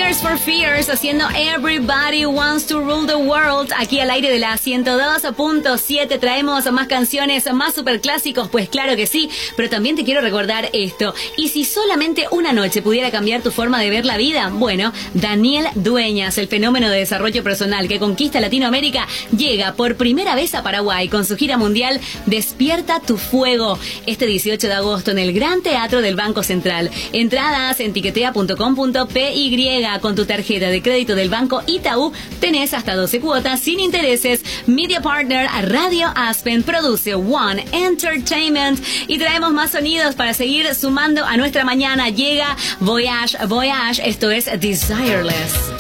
Tears for Fears haciendo Everybody Wants to Rule the World. Aquí al aire de la 102.7 traemos más canciones, más superclásicos, pues claro que sí, pero también te quiero recordar esto. Y si solamente una noche pudiera cambiar tu forma de ver la vida, bueno, Daniel Dueñas, el fenómeno de desarrollo personal que conquista Latinoamérica, llega por primera vez a Paraguay con su gira mundial Despierta tu Fuego, este 18 de agosto en el Gran Teatro del Banco Central. Entradas en tiquetea.com.py. Con tu tarjeta de crédito del Banco Itaú tenés hasta 12 cuotas sin intereses. Media Partner Radio Aspen produce One Entertainment y traemos más sonidos para seguir sumando a nuestra mañana. Llega Voyage, esto es Desireless.